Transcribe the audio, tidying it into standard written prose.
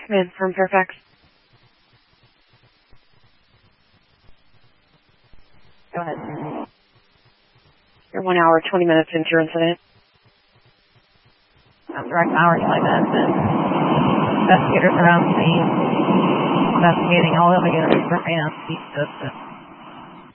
Man from Fairfax. Go ahead. You're 1 hour, 20 minutes into your incident. Direct hour, 20 minutes in. Investigators around the scene. Investigating all the evidence for hands.